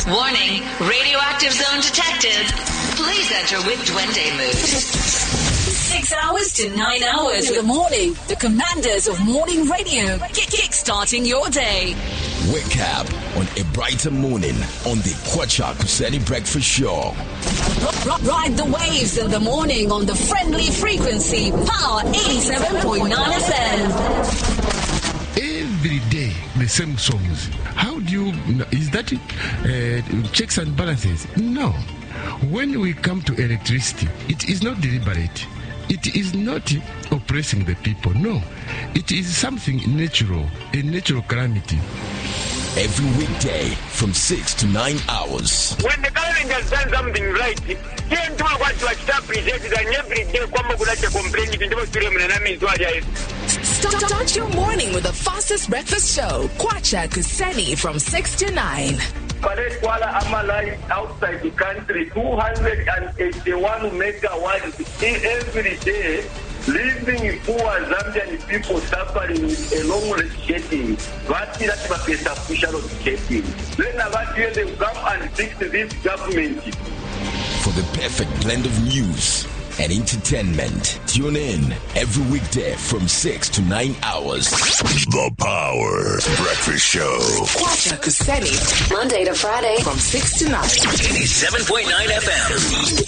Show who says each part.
Speaker 1: Warning, radioactive zone detected. Please enter with Duende mood. 6 hours to 9 hours in the morning. The commanders of morning radio. Kick-starting your day.
Speaker 2: Wake up on a brighter morning on the Kwacha Kuseni Breakfast Show.
Speaker 1: Ride the waves in the morning on the friendly frequency. Power 87.9 FM.
Speaker 3: Every day, the same songs. How do you... Is that checks and balances? No. When we come to electricity, it is not deliberate. It is not oppressing the people. No. It is something natural, a natural calamity.
Speaker 2: Every weekday from 6 to 9 hours.
Speaker 4: When the government has done something right, can't do what to appreciate it, and every day come up with a complaint.
Speaker 5: Start your morning with the fastest breakfast show, Kwacha Kuseni, from 6 to 9.
Speaker 4: Kuala Amalai outside the country, 281 megawatts every day, leaving poor Zambian people suffering with a long shedding. What is that shedding? Then about here they come and fix this government.
Speaker 2: For the perfect blend of news and entertainment, tune in every weekday from 6 to 9 hours.
Speaker 6: The Power Breakfast Show.
Speaker 5: Kwacha Kuseni,
Speaker 1: Monday to Friday
Speaker 5: from 6 to 9.
Speaker 6: 87.9 FM.